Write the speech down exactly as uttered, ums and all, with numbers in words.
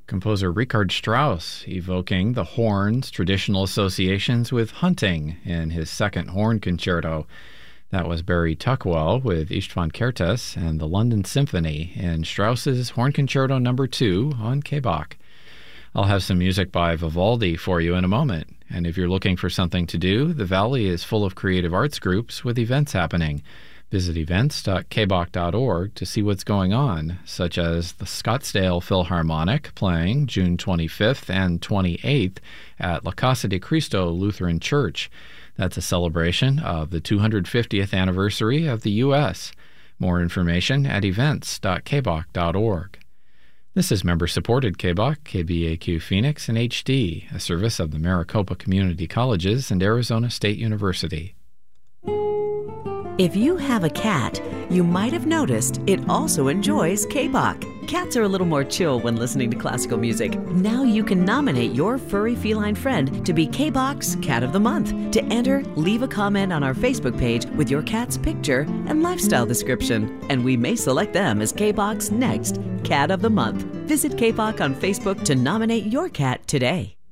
Composer Richard Strauss evoking the horn's traditional associations with hunting in his second horn concerto. That was Barry Tuckwell with István Kertész and the London Symphony in Strauss's Horn Concerto number two on K B O C. I'll have some music by Vivaldi for you in a moment. And if you're looking for something to do, the Valley is full of creative arts groups with events happening. Visit events dot k b o c dot org to see what's going on, such as the Scottsdale Philharmonic playing June twenty-fifth and twenty-eighth at La Casa de Cristo Lutheran Church. That's a celebration of the two hundred fiftieth anniversary of the U S More information at events dot k b o c dot org. This is member-supported K B O C, K B A Q Phoenix, and H D, a service of the Maricopa Community Colleges and Arizona State University. If you have a cat, you might have noticed it also enjoys K B O C. Cats are a little more chill when listening to classical music. Now you can nominate your furry feline friend to be K B O C's Cat of the Month. To enter, leave a comment on our Facebook page with your cat's picture and lifestyle description, and we may select them as K B O C's next Cat of the Month. Visit K B O C on Facebook to nominate your cat today.